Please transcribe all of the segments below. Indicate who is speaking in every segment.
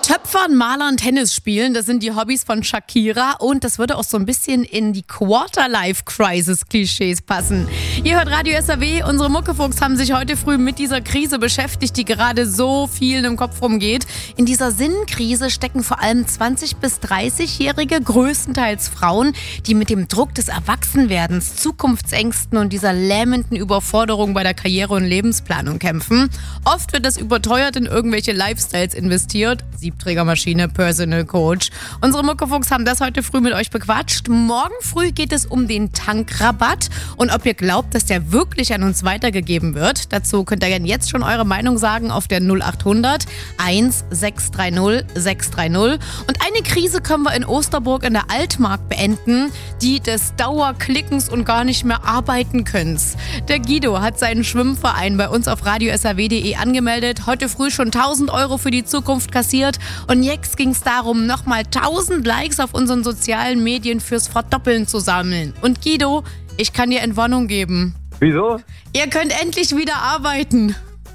Speaker 1: Töpfern, Malern, Tennis spielen, das sind die Hobbys von Shakira und das würde auch so ein bisschen in die Quarter-Life-Crisis-Klischees passen. Ihr hört Radio SAW, unsere Muckefuchs haben sich heute früh mit dieser Krise beschäftigt, die gerade so vielen im Kopf rumgeht. In dieser Sinnkrise stecken vor allem 20- bis 30-Jährige, größtenteils Frauen, die mit dem Druck des Erwachsenwerdens, Zukunftsängsten und dieser lähmenden Überforderung bei der Karriere- und Lebensplanung kämpfen. Oft wird das überteuert in irgendwelche Lifestyles investiert. Siebträgermaschine, Personal Coach. Unsere Muckefuchs haben das heute früh mit euch bequatscht. Morgen früh geht es um den Tankrabatt und ob ihr glaubt, dass der wirklich an uns weitergegeben wird. Dazu könnt ihr gerne jetzt schon eure Meinung sagen auf der 0800 1630 630. Und eine Krise können wir in Osterburg in der Altmark beenden, die des Dauerklickens und gar nicht mehr arbeiten können. Der Guido hat seinen Schwimmverein bei uns auf radiosaw.de angemeldet, heute früh schon 1.000 Euro für die Zukunft kassiert und jetzt ging es darum, nochmal 1.000 Likes auf unseren sozialen Medien fürs Verdoppeln zu sammeln. Und Guido, ich kann dir Entwarnung geben.
Speaker 2: Wieso?
Speaker 1: Ihr könnt endlich wieder arbeiten.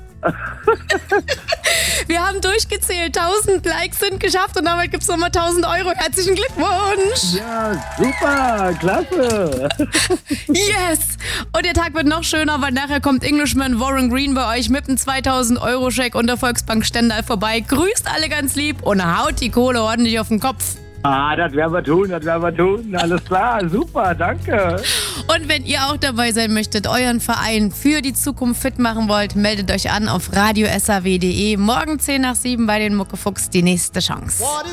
Speaker 1: Wir haben durchgezählt, 1.000 Likes sind geschafft und damit gibt es nochmal 1.000 Euro. Herzlichen Glückwunsch!
Speaker 2: Ja, super, klasse!
Speaker 1: Yes! Und der Tag wird noch schöner, weil nachher kommt Englishman Warren Green bei euch mit einem 2.000-Euro-Scheck und der Volksbank Stendal vorbei. Grüßt alle ganz lieb und haut die Kohle ordentlich auf den Kopf.
Speaker 2: Das werden wir tun, Alles klar, super, danke.
Speaker 1: Und wenn ihr auch dabei sein möchtet, euren Verein für die Zukunft fit machen wollt, meldet euch an auf radiosaw.de. Morgen 6:50 bei den Muckefuchs die nächste Chance.